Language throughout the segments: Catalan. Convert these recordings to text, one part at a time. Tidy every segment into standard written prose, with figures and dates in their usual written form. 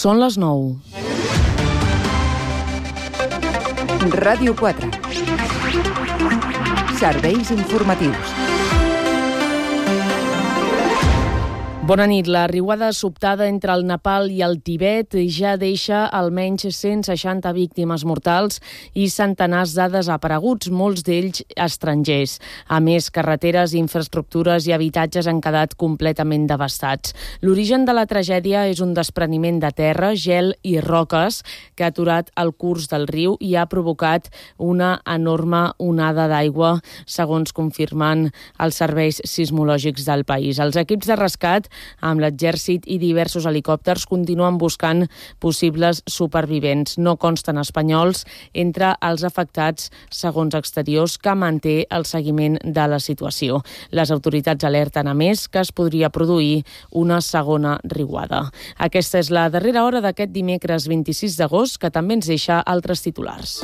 Són les 9. Ràdio 4. Serveis informatius. Bona nit. La riuada sobtada entre el Nepal i el Tibet ja deixa almenys 160 víctimes mortals i centenars de desapareguts, molts d'ells estrangers. A més, carreteres, infraestructures i habitatges han quedat completament devastats. L'origen de la tragèdia és un despreniment de terra, gel i roques que ha aturat el curs del riu i ha provocat una enorme onada d'aigua, segons confirmen els serveis sismològics del país. Els equips de rescat amb l'exèrcit i diversos helicòpters continuen buscant possibles supervivents. No consten espanyols entre els afectats, segons exteriors, que manté el seguiment de la situació. Les autoritats alerten, a més, que es podria produir una segona riuada. Aquesta és la darrera hora d'aquest dimecres 26 d'agost, que també ens deixa altres titulars.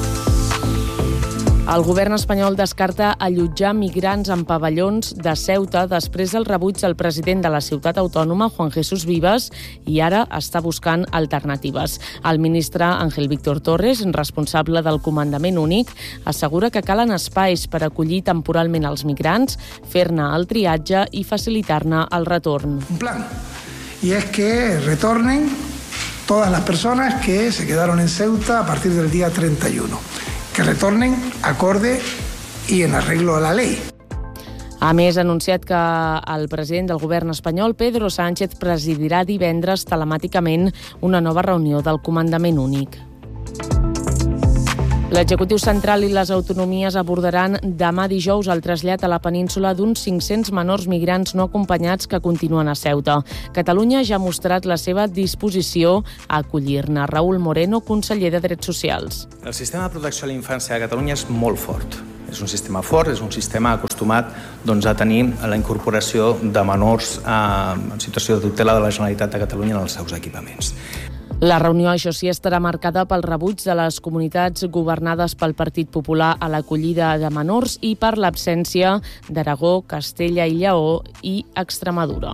El govern espanyol descarta allotjar migrants en pavellons de Ceuta després del rebuig del president de la ciutat autònoma, Juan Jesús Vives, i ara està buscant alternatives. El ministre Ángel Víctor Torres, responsable del comandament únic, assegura que calen espais per acollir temporalment els migrants, fer-ne el triatge i facilitar-ne el retorn. Un plan, y es que retornen todas las personas que se quedaron en Ceuta a partir del día 31. Que retornen acorde y en arreglo a la ley. A més, ha anunciat que el president del govern espanyol, Pedro Sánchez, presidirà divendres telemàticament una nova reunió del comandament únic. L'executiu central i les autonomies abordaran demà dijous el trasllat a la península d'uns 500 menors migrants no acompanyats que continuen a Ceuta. Catalunya ja ha mostrat la seva disposició a acollir-ne. Raúl Moreno, conseller de Drets Socials. El sistema de protecció a la infància de Catalunya és molt fort. És un sistema fort, és un sistema acostumat a tenir la incorporació de menors en situació de tutela de la Generalitat de Catalunya en els seus equipaments. La reunió, això sí, estarà marcada pel rebuig de les comunitats governades pel Partit Popular a l'acollida de menors i per l'absència d'Aragó, Castella i Lleó i Extremadura.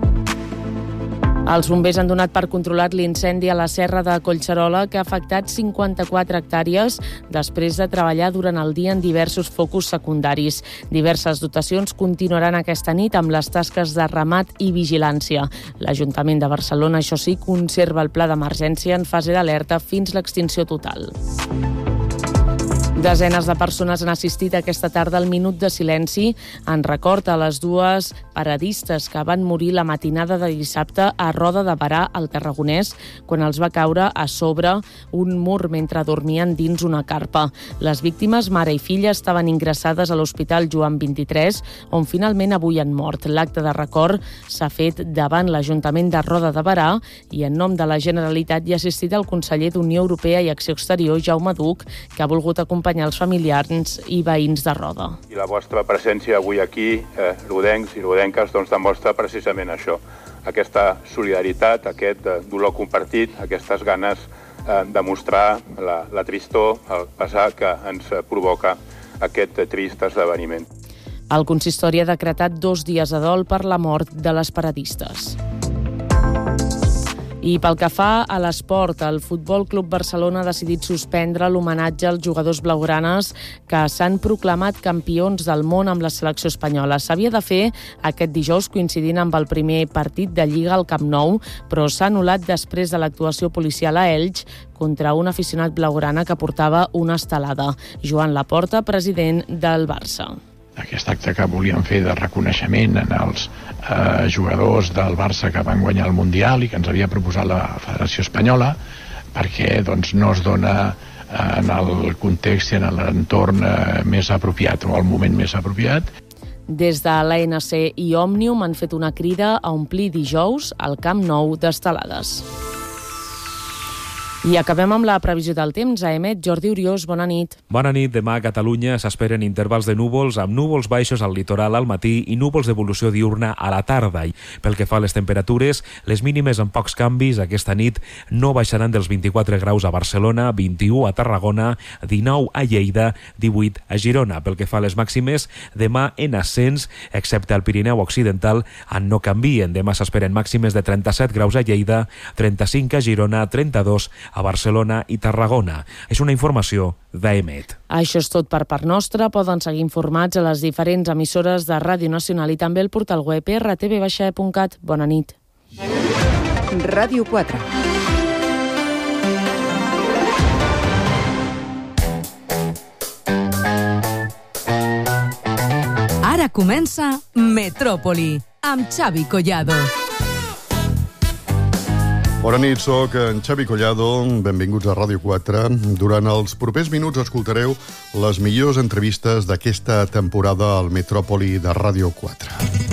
Els bombers han donat per controlat l'incendi a la serra de Collserola, que ha afectat 54 hectàrees després de treballar durant el dia en diversos focus secundaris. Diverses dotacions continuaran aquesta nit amb les tasques de ramat i vigilància. L'Ajuntament de Barcelona, això sí, conserva el pla d'emergència en fase d'alerta fins l'extinció total. Desenes de persones han assistit aquesta tarda al minut de silenci en record a les dues paradistes que van morir la matinada de dissabte a Roda de Berà, al Tarragonès, quan els va caure a sobre un mur mentre dormien dins una carpa. Les víctimes, mare i filla, estaven ingressades a l'Hospital Joan 23, on finalment avui han mort. L'acte de record s'ha fet davant l'Ajuntament de Roda de Berà i en nom de la Generalitat hi ha assistit el conseller d'Unió Europea i Acció Exterior, Jaume Duch, que ha volgut acompanyar els familiars i veïns de Roda. I la vostra presència avui aquí, rodencs i rodenques, demostra precisament això, aquesta solidaritat, aquest dolor compartit, aquestes ganes de mostrar la tristor, el pesar que ens provoca aquest trist esdeveniment. El consistori ha decretat 2 dies de dol per la mort de les paradistes. I pel que fa a l'esport, el Futbol Club Barcelona ha decidit suspendre l'homenatge als jugadors blaugranes que s'han proclamat campions del món amb la selecció espanyola. S'havia de fer aquest dijous coincidint amb el primer partit de Lliga al Camp Nou, però s'ha anul·lat després de l'actuació policial a Elx contra un aficionat blaugrana que portava una estelada. Joan Laporta, president del Barça. Aquest acte que volíem fer de reconeixement en els jugadors del Barça que van guanyar el Mundial i que ens havia proposat la Federació Espanyola, perquè no es dona en el context i en l'entorn més apropiat o al moment més apropiat. Des de l'ANC i Òmnium han fet una crida a omplir dijous al Camp Nou d'estelades. I acabem amb la previsió del temps. A Emet, Jordi Oriós, bona nit. Bona nit. Demà a Catalunya s'esperen intervals de núvols amb núvols baixos al litoral al matí i núvols d'evolució diurna a la tarda. I pel que fa a les temperatures, les mínimes amb pocs canvis aquesta nit no baixaran dels 24 graus a Barcelona, 21 a Tarragona, 19 a Lleida, 18 a Girona. Pel que fa a les màximes, demà en ascens, excepte al Pirineu Occidental, no canvien. Demà s'esperen màximes de 37 graus a Lleida, 35 a Girona, 32 a Barcelona i Tarragona. És una informació d'Emet. Això és tot per part nostra. Poden seguir informats a les diferents emissores de Ràdio Nacional i també al portal web rtv-cat. Bona nit. Ràdio 4. Ara comença Metròpoli amb Xavi Collado. Bona nit, soc en Xavi Collado, benvinguts a Ràdio 4. Durant els propers minuts escoltareu les millors entrevistes d'aquesta temporada al Metròpoli de Ràdio 4.